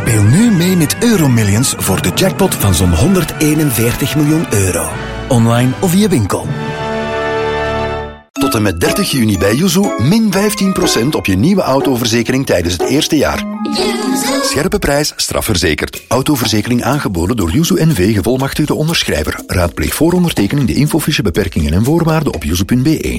Speel nu mee met Euromillions voor de jackpot van zo'n 141 miljoen euro. Online of via winkel. Tot en met 30 juni bij Yuzu min 15% op je nieuwe autoverzekering tijdens het eerste jaar. Scherpe prijs, strafverzekerd. Autoverzekering aangeboden door Yuzu NV, gevolmachtigde onderschrijver. Raadpleeg voor ondertekening de infofiche beperkingen en voorwaarden op yuzu.be.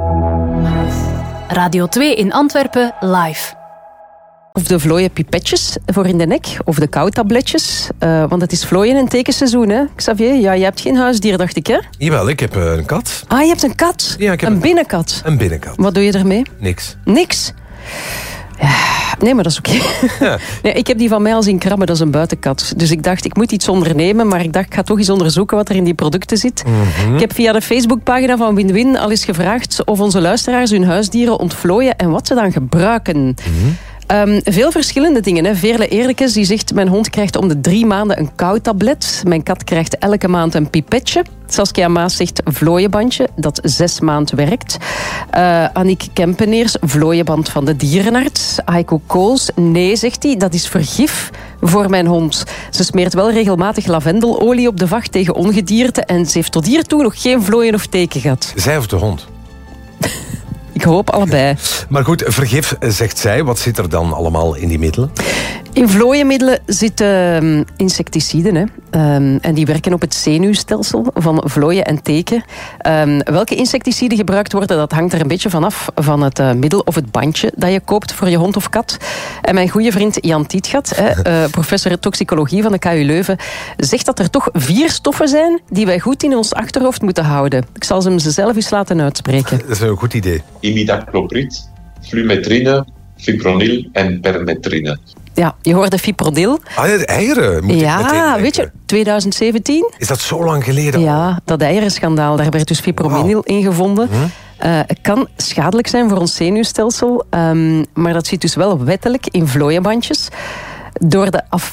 Radio 2 in Antwerpen live. Of de vlooien pipetjes voor in de nek, of de koudtabletjes. Want het is vlooien- en tekenseizoen, hè, Xavier? Ja, je hebt geen huisdier, dacht ik, hè? Jawel, ik heb een kat. Ah, je hebt een kat? Ja, ik heb een binnenkat? Een binnenkat. Wat doe je ermee? Niks. Niks? Ja, nee, maar dat is oké. Ja. Nee, ik heb die van mij al zien krabben, dat is een buitenkat. Dus ik dacht, ik moet iets ondernemen, maar ik dacht, ik ga toch eens onderzoeken wat er in die producten zit. Ik heb via de Facebookpagina van Win-Win al eens gevraagd of onze luisteraars hun huisdieren ontvlooien en wat ze dan gebruiken. Veel verschillende dingen. Hè. Veerle Eerlijkes die zegt, mijn hond krijgt om de 3 maanden een koudtablet. Mijn kat krijgt elke maand een pipetje. Saskia Maas zegt vlooienbandje, dat 6 maanden werkt. Annick Kempeneers, vlooienband van de dierenarts. Aiko Kools, nee, zegt hij, dat is vergif voor mijn hond. Ze smeert wel regelmatig lavendelolie op de vacht tegen ongedierte en ze heeft tot hiertoe nog geen vlooien of teken gehad. Zij of de hond? Ik hoop allebei. Maar goed, vergif, zegt zij. Wat zit er dan allemaal in die middelen? In vlooienmiddelen zitten insecticiden. Hè. En die werken op het zenuwstelsel van vlooien en teken. Welke insecticiden gebruikt worden, dat hangt er een beetje vanaf van het middel of het bandje dat je koopt voor je hond of kat. En mijn goede vriend Jan Tietgat, professor toxicologie van de KU Leuven, zegt dat er toch 4 stoffen zijn die wij goed in ons achterhoofd moeten houden. Ik zal ze zelf eens laten uitspreken. Dat is een goed idee. Imidacloprid, flumetrine, fipronil en permetrine. Ja, je hoorde fipronil. Ah, ja, de eieren moet ik meteen Ja, denken. weet je, 2017. Is dat zo lang geleden? Ja, dat eierenschandaal, daar werd dus fipronil in gevonden. Het kan schadelijk zijn voor ons zenuwstelsel, maar dat zit dus wel wettelijk in vlooienbandjes. Door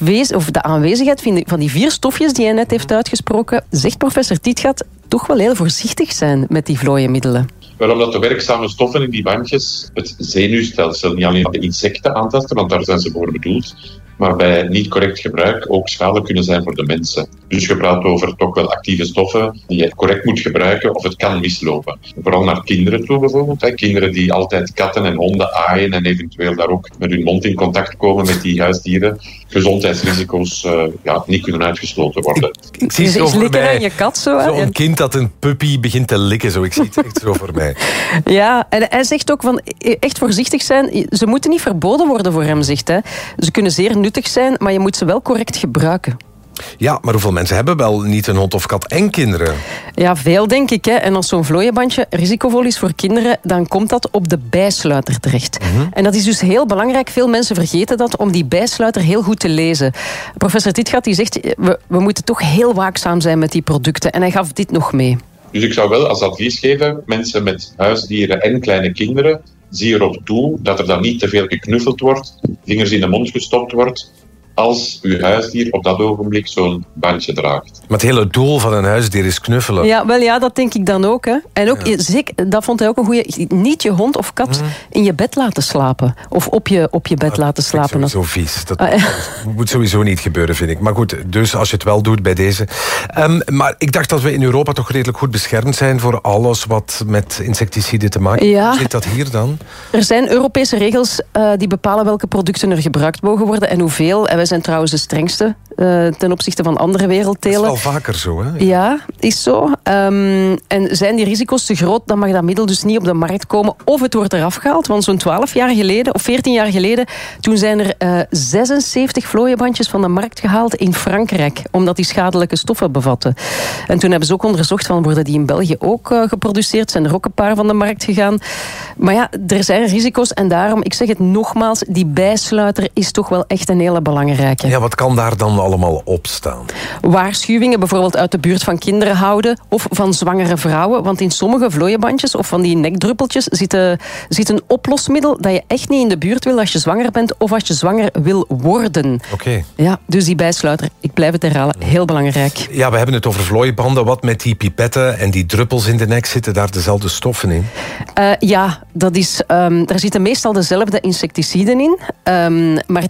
de aanwezigheid van die 4 stofjes die hij net heeft uitgesproken, zegt professor Tietgat toch wel heel voorzichtig zijn met die vlooienmiddelen. Wel, omdat de werkzame stoffen in die bandjes het zenuwstelsel niet alleen de insecten aantasten, want daar zijn ze voor bedoeld, maar bij niet correct gebruik ook schadelijk kunnen zijn voor de mensen. Dus je praat over toch wel actieve stoffen die je correct moet gebruiken of het kan mislopen. Vooral naar kinderen toe bijvoorbeeld. Hè. Kinderen die altijd katten en honden aaien en eventueel daar ook met hun mond in contact komen met die huisdieren. Gezondheidsrisico's niet kunnen uitgesloten worden. Ik zie zo voor likken mij aan je kat zo. Hè? zo'n kind dat een puppy begint te likken. Zo. Ik zie het echt zo voor mij. Ja, en hij zegt ook van echt voorzichtig zijn. Ze moeten niet verboden worden voor hem, zegt hij. Ze kunnen zeer nuttig zijn, maar je moet ze wel correct gebruiken. Ja, maar hoeveel mensen hebben wel niet een hond of kat en kinderen? Ja, veel denk ik. Hè. En als zo'n vlooienbandje risicovol is voor kinderen, dan komt dat op de bijsluiter terecht. En dat is dus heel belangrijk. Veel mensen vergeten dat, om die bijsluiter heel goed te lezen. Professor Tietgat die zegt, we moeten toch heel waakzaam zijn met die producten. En hij gaf dit nog mee. Dus ik zou wel als advies geven, mensen met huisdieren en kleine kinderen, zie erop toe dat er dan niet te veel geknuffeld wordt, vingers in de mond gestopt wordt, als uw huisdier op dat ogenblik zo'n bandje draagt. Maar het hele doel van een huisdier is knuffelen. Ja, wel ja, dat denk ik dan ook. Hè. En ook, zeker, dat vond hij ook een goeie. Niet je hond of kat in je bed laten slapen. Of op je bed laten slapen. Dat is sowieso vies. Dat moet sowieso niet gebeuren, vind ik. Maar goed, dus als je het wel doet bij deze. Maar ik dacht dat we in Europa toch redelijk goed beschermd zijn voor alles wat met insecticiden te maken heeft. Ja. Hoe zit dat hier dan? Er zijn Europese regels die bepalen welke producten er gebruikt mogen worden en hoeveel. En wij zijn trouwens de strengste ten opzichte van andere werelddelen. Dat is wel vaker zo, hè? Ja, is zo. En zijn die risico's te groot, dan mag dat middel dus niet op de markt komen. Of het wordt eraf gehaald. Want zo'n 12 jaar geleden, of 14 jaar geleden, toen zijn er 76 vlooienbandjes van de markt gehaald in Frankrijk. Omdat die schadelijke stoffen bevatten. En toen hebben ze ook onderzocht van, worden die in België ook geproduceerd? Zijn er ook een paar van de markt gegaan? Maar ja, er zijn risico's. En daarom, ik zeg het nogmaals, die bijsluiter is toch wel echt een hele belangrijke. Ja, wat kan daar dan allemaal op staan? Waarschuwingen bijvoorbeeld uit de buurt van kinderen houden of van zwangere vrouwen. Want in sommige vlooienbandjes of van die nekdruppeltjes zit een oplosmiddel dat je echt niet in de buurt wil als je zwanger bent of als je zwanger wil worden. Oké. Ja, dus die bijsluiter, ik blijf het herhalen, heel belangrijk. Ja, we hebben het over vlooienbanden. Wat met die pipetten en die druppels in de nek, zitten daar dezelfde stoffen in? Ja, dat is, daar zitten meestal dezelfde insecticiden in. Maar